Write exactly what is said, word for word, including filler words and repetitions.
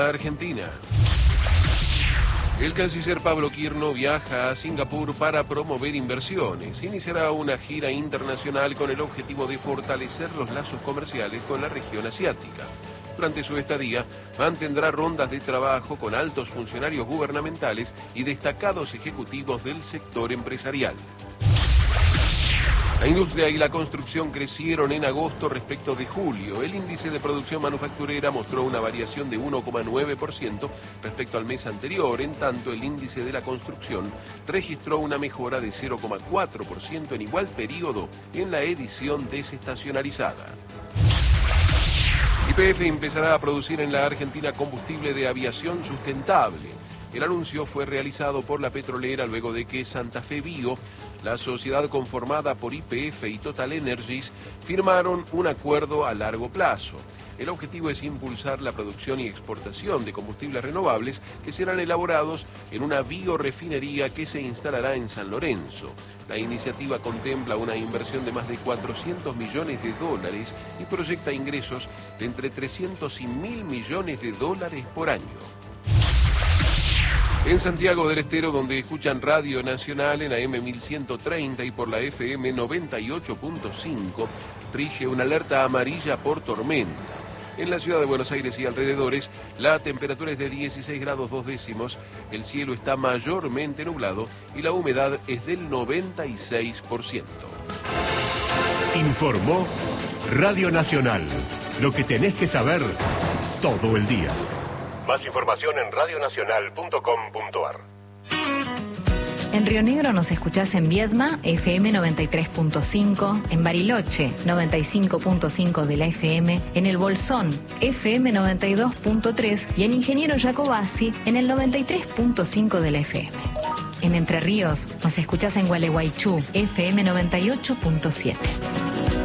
Argentina. El canciller Pablo Quirno viaja a Singapur para promover inversiones. Iniciará una gira internacional con el objetivo de fortalecer los lazos comerciales con la región asiática. Durante su estadía, mantendrá rondas de trabajo con altos funcionarios gubernamentales y destacados ejecutivos del sector empresarial. La industria y la construcción crecieron en agosto respecto de julio. El índice de producción manufacturera mostró una variación de uno coma nueve por ciento respecto al mes anterior, en tanto el índice de la construcción registró una mejora de cero coma cuatro por ciento en igual periodo en la edición desestacionalizada. Y P F empezará a producir en la Argentina combustible de aviación sustentable. El anuncio fue realizado por la petrolera luego de que Santa Fe Bio, la sociedad conformada por Y P F y Total Energies, firmaron un acuerdo a largo plazo. El objetivo es impulsar la producción y exportación de combustibles renovables que serán elaborados en una biorefinería que se instalará en San Lorenzo. La iniciativa contempla una inversión de más de cuatrocientos millones de dólares y proyecta ingresos de entre trescientos y mil millones de dólares por año. En Santiago del Estero, donde escuchan Radio Nacional en A M mil ciento treinta y por la F M noventa y ocho punto cinco, rige una alerta amarilla por tormenta. En la ciudad de Buenos Aires y alrededores, la temperatura es de dieciséis grados dos décimos, el cielo está mayormente nublado y la humedad es del noventa y seis por ciento. Informó Radio Nacional, lo que tenés que saber todo el día. Más información en radio nacional punto com punto ar. En Río Negro nos escuchás en Viedma, F M noventa y tres punto cinco, en Bariloche, noventa y cinco punto cinco de la F M, en El Bolsón, F M noventa y dos punto tres y en Ingeniero Jacobasi, en el noventa y tres punto cinco de la F M. En Entre Ríos nos escuchás en Gualeguaychú, F M noventa y ocho punto siete.